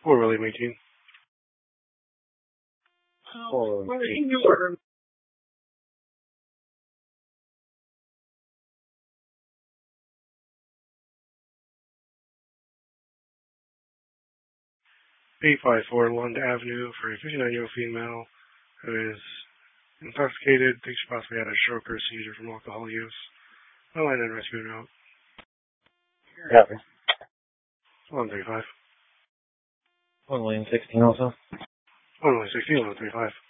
Or William 18. Or 854 Lund Avenue for a 59-year-old female who is intoxicated, thinks she possibly had a stroke or a seizure from alcohol use. Line and rescue route. Copy. 135. 1 William 16 also. 1 William 16, 135.